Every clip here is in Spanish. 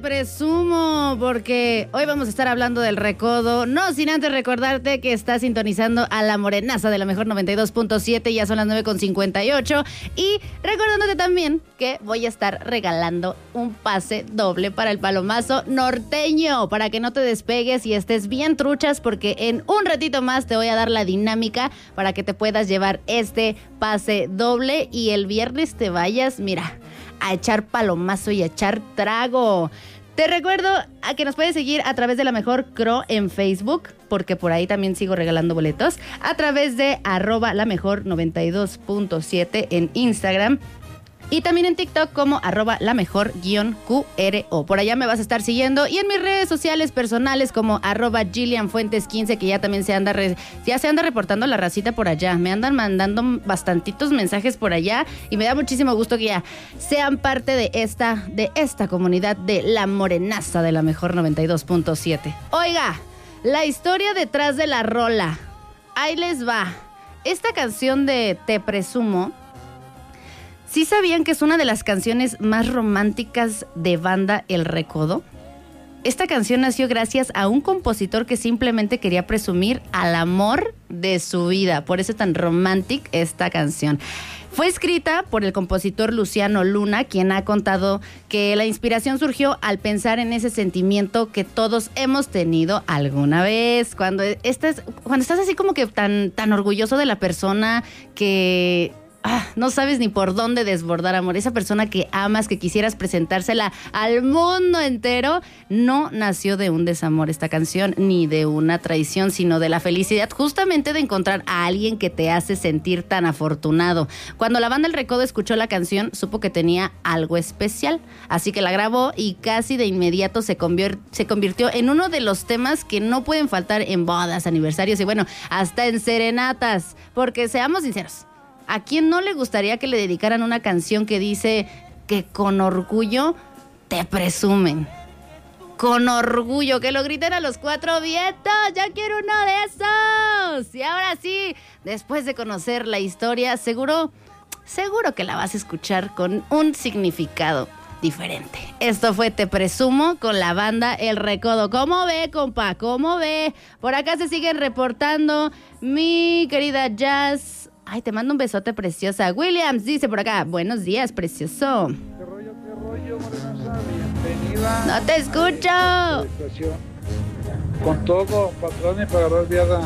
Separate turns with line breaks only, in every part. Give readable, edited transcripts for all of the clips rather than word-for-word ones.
presumo, porque hoy vamos a estar hablando del recodo, no sin antes recordarte que estás sintonizando a La Morenaza de la mejor 92.7, ya son las 9:58, y recordándote también que voy a estar regalando un pase doble para el Palomazo norteño, para que no te despegues y estés bien truchas, porque en un ratito más te voy a dar la dinámica para que te puedas llevar este pase doble y el viernes te vayas, mira, a echar palomazo y a echar trago. Te recuerdo a que nos puedes seguir a través de La Mejor CRO en Facebook, porque por ahí también sigo regalando boletos, a través de @lamejor92.7 en Instagram, y también en TikTok como @lamejor_QRO. Por allá me vas a estar siguiendo. Y en mis redes sociales personales como @GillianFuentes15, que ya también se anda reportando la racita por allá. Me andan mandando bastantitos mensajes por allá y me da muchísimo gusto que ya sean parte de esta comunidad de La Morenaza de la mejor 92.7. Oiga, la historia detrás de la rola. Ahí les va. Esta canción de Te Presumo, ¿sí sabían que es una de las canciones más románticas de banda El Recodo? Esta canción nació gracias a un compositor que simplemente quería presumir al amor de su vida. Por eso es tan romántica esta canción. Fue escrita por el compositor Luciano Luna, quien ha contado que la inspiración surgió al pensar en ese sentimiento que todos hemos tenido alguna vez. Cuando estás así como que tan orgulloso de la persona que no sabes ni por dónde desbordar amor. Esa persona que amas, que quisieras presentársela al mundo entero, no nació de un desamor esta canción, ni de una traición, sino de la felicidad justamente de encontrar a alguien que te hace sentir tan afortunado. Cuando la banda El Recodo escuchó la canción, supo que tenía algo especial, así que la grabó y casi de inmediato se convirtió en uno de los temas que no pueden faltar en bodas, aniversarios y bueno, hasta en serenatas, porque seamos sinceros, ¿a quién no le gustaría que le dedicaran una canción que dice que con orgullo te presumen? Con orgullo, que lo griten a los cuatro vientos. ¡Ya quiero uno de esos! Y ahora sí, después de conocer la historia, seguro que la vas a escuchar con un significado diferente. Esto fue Te Presumo con la banda El Recodo. ¿Cómo ve, compa? ¿Cómo ve? Por acá se siguen reportando mi querida Jazz. Ay, te mando un besote, preciosa. Williams dice por acá, buenos días, precioso.
¿Qué rollo, Morenaza? Bienvenida.
No te escucho.
Con todo, patrones para agarrar viada.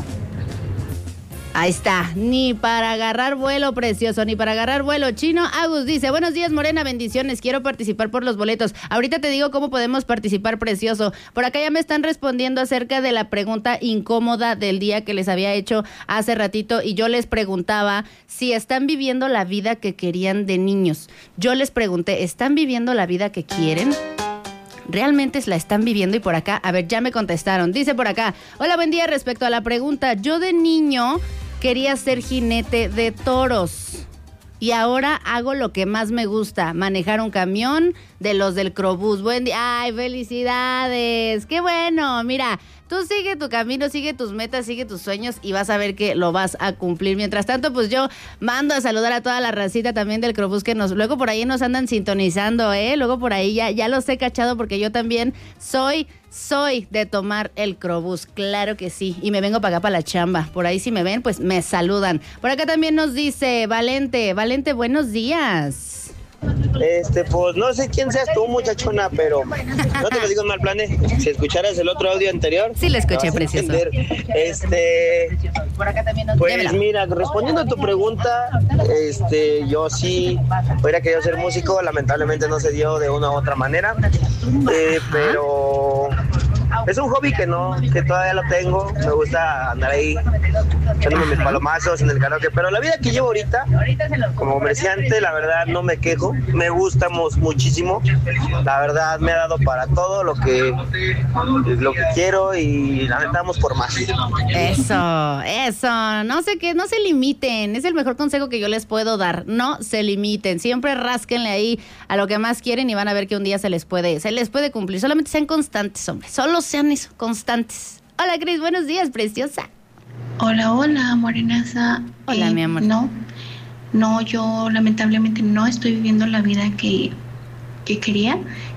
Ahí está, ni para agarrar vuelo, precioso, ni para agarrar vuelo. Chino Agus dice, buenos días, Morena, bendiciones, quiero participar por los boletos. Ahorita te digo cómo podemos participar, precioso. Por acá ya me están respondiendo acerca de la pregunta incómoda del día que les había hecho hace ratito, y yo les preguntaba si están viviendo la vida que querían de niños. Yo les pregunté, ¿están viviendo la vida que quieren? ¿Realmente la están viviendo? Y por acá, a ver, ya me contestaron. Dice por acá, hola, buen día, respecto a la pregunta, yo de niño quería ser jinete de toros y ahora hago lo que más me gusta, manejar un camión de los del Crobús. Buen día. ¡Ay, felicidades! ¡Qué bueno! Mira, tú sigue tu camino, sigue tus metas, sigue tus sueños y vas a ver que lo vas a cumplir. Mientras tanto, pues yo mando a saludar a toda la racita también del Crobús que luego por ahí nos andan sintonizando, Luego por ahí ya los he cachado porque yo también soy de tomar el Crobús, claro que sí. Y me vengo para acá, para la chamba. Por ahí si me ven, pues me saludan. Por acá también nos dice Valente, buenos días.
Pues no sé quién seas tú, muchachona, pero no te lo digo en mal plan, si escucharas el otro audio anterior.
Sí, lo escuché, precioso.
Pues mira, respondiendo a tu pregunta, yo sí hubiera querido ser músico, lamentablemente no se dio de una u otra manera, pero es un hobby que todavía lo tengo. Me gusta andar ahí echándome mis palomazos en el karaoke, pero la vida que llevo ahorita como comerciante, la verdad no me quejo, me gustamos muchísimo, la verdad me ha dado para todo lo que quiero y la neta vamos por más.
Eso, no se limiten, es el mejor consejo que yo les puedo dar, no se limiten, siempre rásquenle ahí a lo que más quieren y van a ver que un día se les puede cumplir, solamente sean constantes, hombre, solo sean eso, constantes. Hola, Cris, buenos días, preciosa.
Hola, Morenaza.
Hola, mi amor.
No, yo lamentablemente no estoy viviendo la vida que quería.